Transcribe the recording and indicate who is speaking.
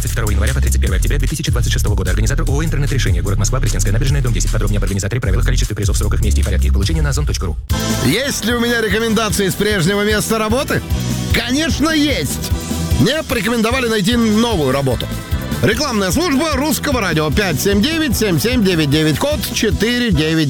Speaker 1: 2 января по 31 октября 2026 года. Организатор ООО «Интернет-решение». Город Москва, Пресненская набережная, дом 10. Подробнее об организаторе, правилах, количестве призов, сроках, месте и порядке их получения на ozon.ru.
Speaker 2: Есть ли у меня рекомендации с прежнего места работы? Конечно, есть. Мне порекомендовали найти новую работу. Рекламная служба Русского радио 579-7799, код 499.